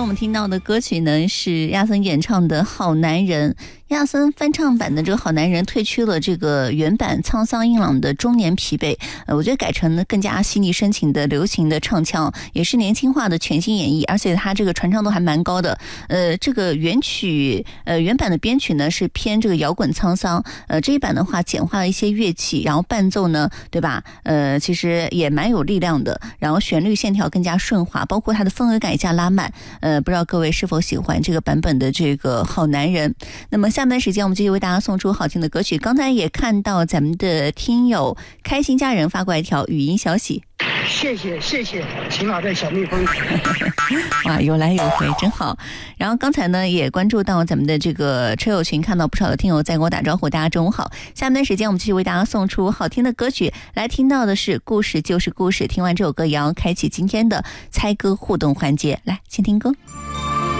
我们听到的歌曲呢是亚森演唱的《好男人》。亚森翻唱版的这个《好男人》褪去了这个原版沧桑硬朗的中年疲惫，我觉得改成了更加细腻深情的流行的唱腔，也是年轻化的全新演绎，而且它这个传唱度还蛮高的。这个原版的编曲呢是偏这个摇滚沧桑，这一版的话简化了一些乐器，然后伴奏呢，对吧？其实也蛮有力量的，然后旋律线条更加顺滑，包括它的氛围感加拉慢。不知道各位是否喜欢这个版本的这个《好男人》？那么下面的时间我们继续为大家送出好听的歌曲。刚才也看到咱们的听友开心家人发过来一条语音消息， 谢谢，请老在小蜜蜂。 哇，有来有回，真好。然后刚才呢也关注到咱们的这个车友群，看到不少的听友在给我打招呼，大家中午好。下面的时间我们继续为大家送出好听的歌曲，来听到的是故事就是故事。听完这首歌也要开启今天的猜歌互动环节，来先听歌。